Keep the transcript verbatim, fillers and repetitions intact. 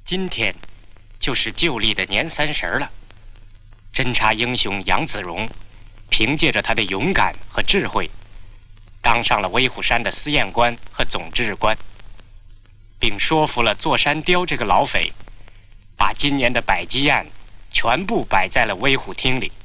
今天就是旧历的年三十了。侦察英雄杨子荣凭借着他的勇敢和智慧，当上了威虎山的司验官和总值日官，并说服了座山雕这个老匪，把今年的百鸡案全部摆在了威虎厅里。